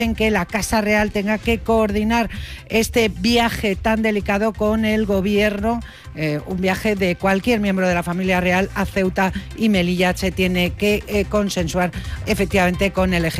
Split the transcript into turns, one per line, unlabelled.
en que la Casa Real tenga que coordinar este viaje tan delicado con el gobierno, un viaje de cualquier miembro de la familia real a Ceuta y Melilla. Se tiene que consensuar efectivamente con el ejército.